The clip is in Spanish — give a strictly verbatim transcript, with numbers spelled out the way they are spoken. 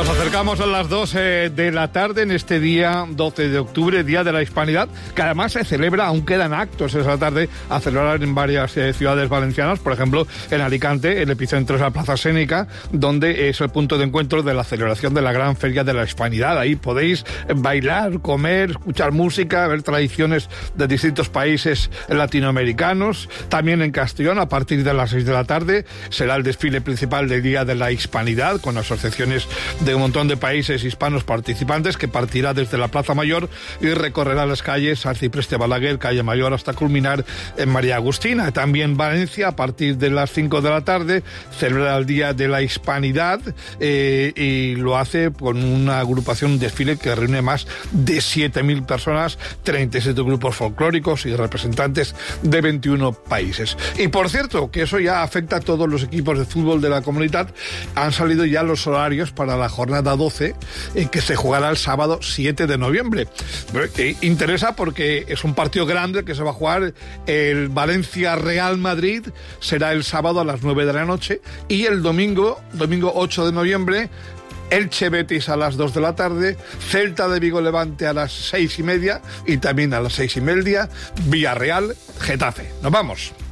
Nos acercamos a las doce de la tarde en este día doce de octubre, Día de la Hispanidad, que además se celebra, aún quedan actos esa tarde a celebrar en varias eh, ciudades valencianas. Por ejemplo, en Alicante, el epicentro es la Plaza Sénica, donde es el punto de encuentro de la celebración de la Gran Feria de la Hispanidad. Ahí podéis bailar, comer, escuchar música, ver tradiciones de distintos países latinoamericanos. También en Castellón, a partir de las seis de la tarde, será el desfile principal del Día de la Hispanidad, con asociaciones de un montón de países hispanos participantes, que partirá desde la Plaza Mayor y recorrerá las calles Arcipreste Balaguer, Calle Mayor, hasta culminar en María Agustina. También Valencia, a partir de las cinco de la tarde, celebra el Día de la Hispanidad eh, y lo hace con una agrupación, un desfile que reúne más de siete mil personas, treinta y siete grupos folclóricos y representantes de veintiuno países. Y por cierto, que eso ya afecta a todos los equipos de fútbol de la comunidad. Han salido ya los horarios para la jornada doce, eh, que se jugará el sábado siete de noviembre. Eh, interesa porque es un partido grande que se va a jugar. El Valencia-Real Madrid será el sábado a las nueve de la noche, y el domingo, domingo ocho de noviembre, Elche Betis a las dos de la tarde, Celta de Vigo Levante a las seis y media, y también a las seis y media, Villarreal Getafe. Nos vamos.